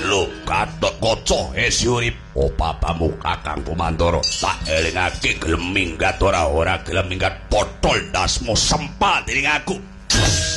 Lho, Gatot Kaca esi urip opapamu Kakang Kumantara tak elingake gelem minggat ora gelem minggat potol dasmu sempal dening aku.